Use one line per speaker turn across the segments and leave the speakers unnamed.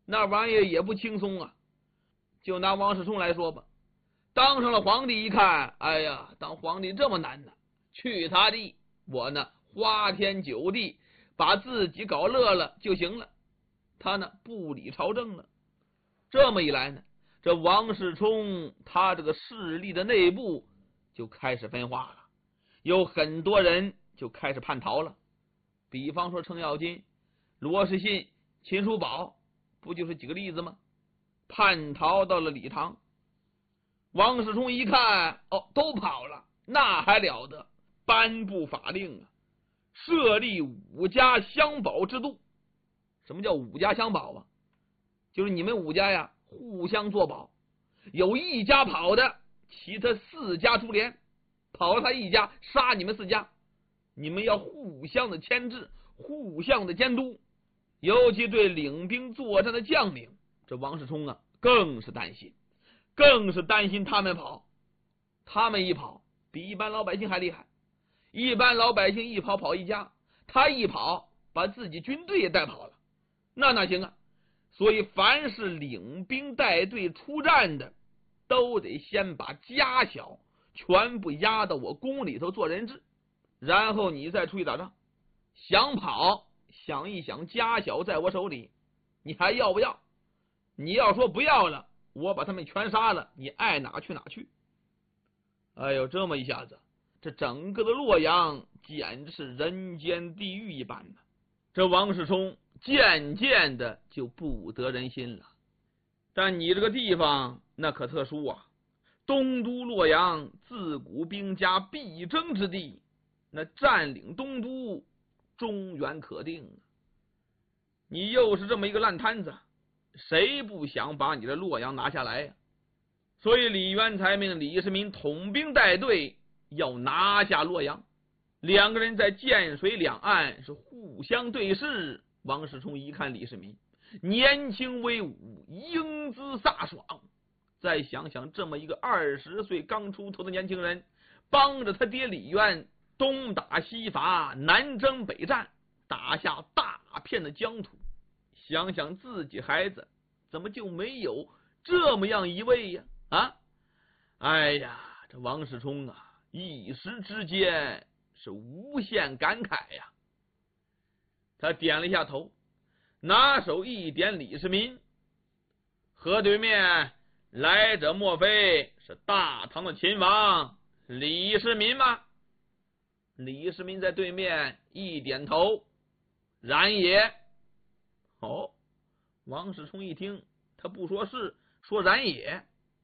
那玩意儿也不轻松啊。就拿王世充来说吧，当上了皇帝一看，哎呀，当皇帝这么难呢，去他的，我呢花天酒地，把自己搞乐了就行了。他呢不理朝政了。这么一来呢，这王世充他这个势力的内部就开始分化了，有很多人就开始叛逃了。比方说程咬金、罗士信、秦叔宝，不就是几个例子吗？叛逃到了李唐。王世充一看，都跑了，那还了得，颁布法令啊，设立5家相保制度。什么叫5家相保啊？就是你们5家呀互相作保，有一家跑的，其他4家株连，跑了他一家，杀你们4家。你们要互相的牵制，互相的监督。尤其对领兵作战的将领，这王世充啊更是担心，他们跑，他们一跑比一般老百姓还厉害。一般老百姓一跑一家，他一跑把自己军队也带跑了，那哪行啊？所以凡是领兵带队出战的，都得先把家小全部押到我宫里头做人质，然后你再出去打仗。想跑，想一想家小在我手里，你还要不要？你要说不要了，我把他们全杀了，你爱哪去哪去。哎呦，这么一下子，这整个的洛阳简直是人间地狱一般的。这王世充渐渐的就不得人心了。但你这个地方那可特殊啊，东都洛阳自古兵家必争之地，那占领东都中原可定啊。你又是这么一个烂摊子，谁不想把你的洛阳拿下来呀？所以李元才命李世民统兵带队要拿下洛阳。2个人在涧水两岸是互相对视。王世充一看李世民年轻威武，英姿飒爽，再想想这么一个20岁刚出头的年轻人，帮着他爹李渊东打西伐，南征北战，打下大片的疆土，想想自己孩子怎么就没有这么样一位呀？哎呀，这王世充啊，一时之间是无限感慨呀。他点了一下头，拿手一点李世民，河对面来者莫非是大唐的秦王李世民吗？李世民在对面一点头，然也。王世充一听，他不说是，说然也。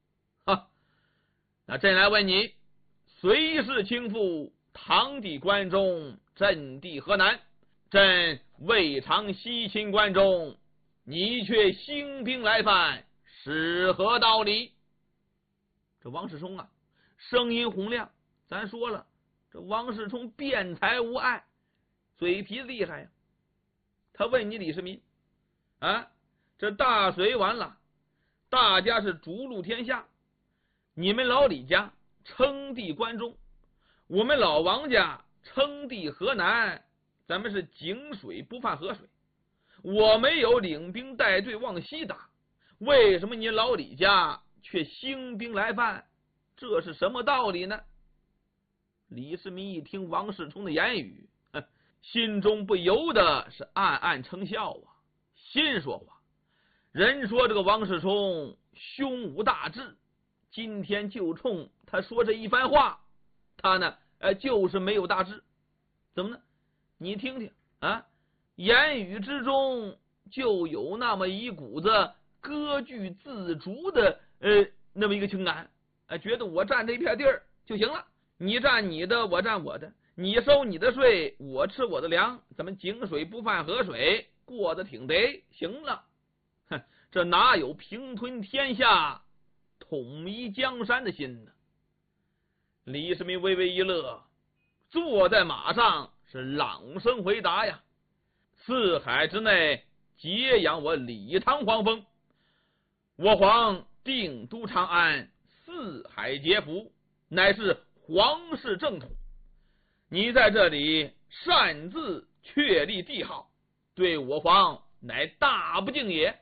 那朕来问你，随侍倾覆，堂弟关中，阵地河南，朕未尝西侵关中，你却兴兵来犯，是何道理？这王世充啊，声音洪亮。咱说了，这王世充辩才无碍，嘴皮子厉害呀。他问你李世民这大水完了，大家是逐鹿天下，你们老李家称帝关中，我们老王家称帝河南，咱们是井水不犯河水，我没有领兵带队往西打，为什么你老李家却兴兵来犯？这是什么道理呢？李世民一听王世充的言语，心中不由得是暗暗称笑啊。心说话，人说这个王世充胸无大志，今天就冲他说这一番话，他呢就是没有大志。怎么呢？你听听言语之中就有那么一股子割据自逐的那么一个情感，觉得我占这片地儿就行了，你占你的，我占我的，你收你的税，我吃我的粮，咱们井水不犯河水，过得挺得，行了。这哪有平吞天下统一江山的心呢？李世民微微一乐，坐在马上是朗声回答呀：四海之内皆养我李唐皇封，我皇定都长安，四海皆服，乃是皇室正统。你在这里擅自确立帝号，对我皇乃大不敬也。